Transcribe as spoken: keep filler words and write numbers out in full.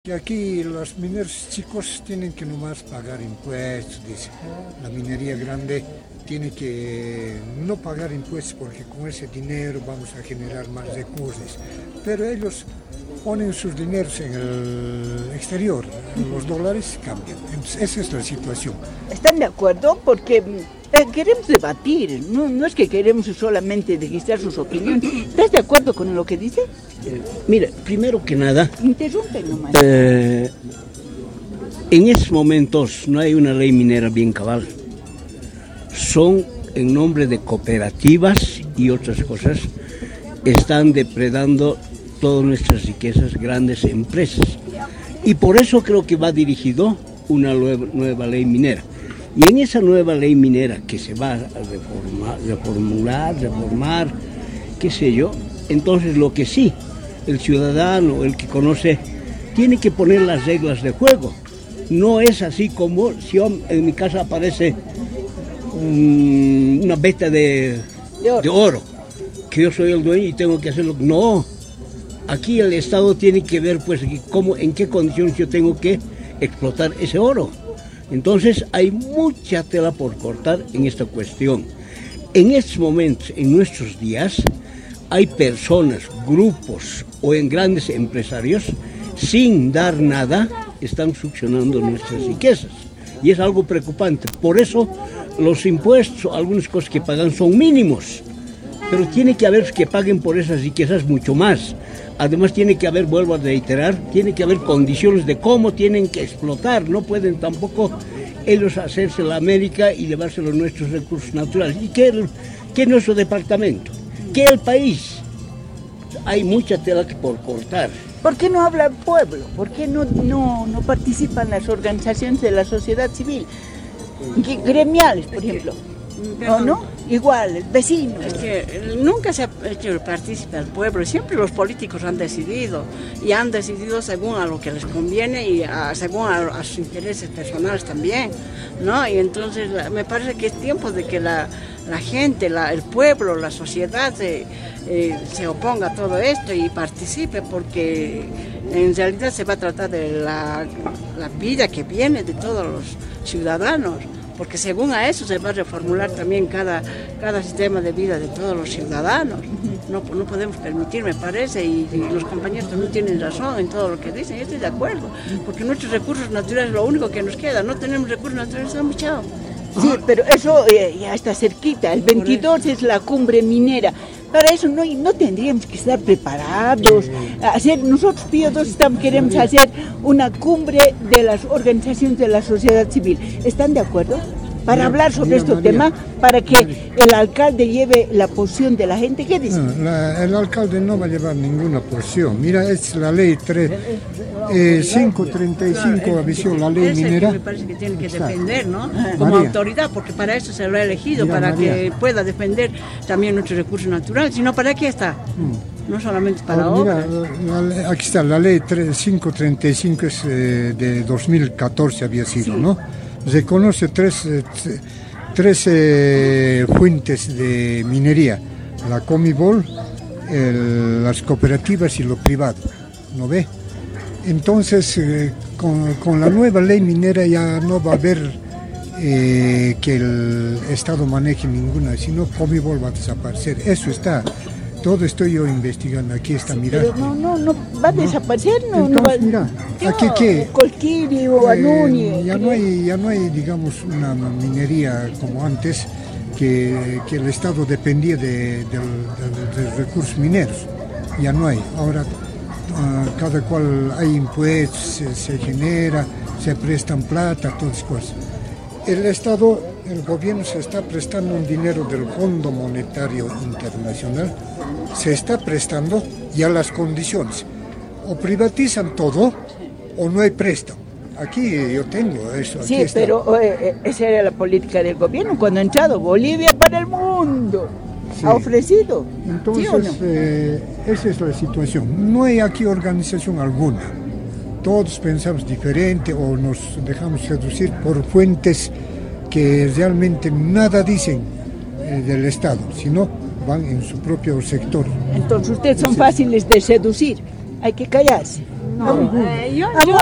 Que aquí los mineros chicos tienen que nomás pagar impuestos, dice. La minería grande tiene que no pagar impuestos porque con ese dinero vamos a generar más recursos. Pero ellos ponen sus dineros en el exterior, los dólares cambian. Entonces, esa es la situación. ¿Están de acuerdo? Porque eh, queremos debatir, no, no es que queremos solamente registrar sus opiniones. ¿Estás de acuerdo con lo que dice? Eh, mira, primero que nada, Interrumpen nomás. Eh, en estos momentos no hay una ley minera bien cabal. Son en nombre de cooperativas y otras cosas, están depredando todas nuestras riquezas grandes empresas. Y por eso creo que va dirigido una nueva, nueva ley minera. Y en esa nueva ley minera que se va a reformar, reformular, reformar, qué sé yo, entonces lo que sí, el ciudadano, el que conoce, tiene que poner las reglas de juego. No es así como si yo, en mi casa aparece um, una veta de, de, oro. de oro, que yo soy el dueño y tengo que hacerlo. No, aquí el Estado tiene que ver pues cómo, en qué condiciones yo tengo que explotar ese oro. Entonces hay mucha tela por cortar en esta cuestión. En estos momentos, en nuestros días, hay personas, grupos o en grandes empresarios, sin dar nada, están succionando nuestras riquezas. Y es algo preocupante. Por eso los impuestos, algunas cosas que pagan son mínimos. Pero tiene que haber que paguen por esas riquezas mucho más. Además tiene que haber, vuelvo a reiterar, tiene que haber condiciones de cómo tienen que explotar. No pueden tampoco ellos hacerse la América y llevarse los nuestros recursos naturales. ¿Y qué, qué nuestro departamento? ¿Qué el país? Hay mucha tela que por cortar. ¿Por qué no habla el pueblo? ¿Por qué no, no, no participan las organizaciones de la sociedad civil? Gremiales, por ejemplo. ¿O no? Igual, vecinos. Es que nunca se ha hecho partícipe al pueblo, siempre los políticos han decidido, y han decidido según a lo que les conviene y a, según a, a sus intereses personales también, ¿no? Y entonces la, me parece que es tiempo de que la, la gente, la, el pueblo, la sociedad se, eh, se oponga a todo esto y participe, porque en realidad se va a tratar de la, la vida que viene de todos los ciudadanos. Porque según a eso se va a reformular también cada, cada sistema de vida de todos los ciudadanos. No, no podemos permitir, me parece, y, y los compañeros también tienen razón en todo lo que dicen, yo estoy de acuerdo, porque nuestros recursos naturales es lo único que nos queda, no tenemos recursos naturales, estamos echados. Sí, pero eso eh, ya está cerquita, el veintidós es la cumbre minera. Para eso no, no tendríamos que estar preparados. Hacer, nosotros, Pío dos, estamos, queremos hacer una cumbre de las organizaciones de la sociedad civil. ¿Están de acuerdo? Para mira, hablar sobre este tema, para que el alcalde lleve la porción de la gente. ¿Qué dice? No, la, el alcalde no va a llevar ninguna porción. Mira, es la ley tres, eh, quinientos treinta y cinco, ha visto la ley minera. Me parece que tiene que defender, ¿no? Como María. Autoridad, porque para eso se lo ha elegido, mira, para María. Que pueda defender también nuestros recursos naturales, sino para qué está. Mm. No solamente para oh, obras. Mira, la, aquí está, la ley quinientos treinta y cinco es eh, de dos mil catorce había sido, sí. ¿No? Reconoce tres, tres eh, fuentes de minería, la Comibol, el, las cooperativas y lo privado, ¿no ve? Entonces, eh, con, con la nueva ley minera ya no va a haber eh, que el Estado maneje ninguna, sino Comibol va a desaparecer, eso está. Todo estoy yo investigando, aquí está, mira. Pero no, no, no va a desaparecer, no, entonces, no va. Mira, aquí qué. Colquiri o Anuni. Eh, ya no hay, ya no hay, digamos, una minería como antes, que, que el Estado dependía de, de, de, de recursos mineros. Ya no hay. Ahora uh, cada cual hay impuestos, se, se genera, se prestan plata, todas esas cosas. El Estado, el gobierno se está prestando un dinero del Fondo Monetario Internacional, se está prestando ya las condiciones. O privatizan todo o no hay préstamo. Aquí yo tengo eso. Aquí sí, está. Pero eh, esa era la política del gobierno cuando ha entrado Bolivia para el mundo. Sí. Ha ofrecido. Entonces, ¿sí o no? eh, esa es la situación. No hay aquí organización alguna. Todos pensamos diferente o nos dejamos seducir por fuentes que realmente nada dicen eh, del Estado, sino van en su propio sector. Entonces ustedes son fáciles de seducir. hay que callarse. No, eh, yo, yo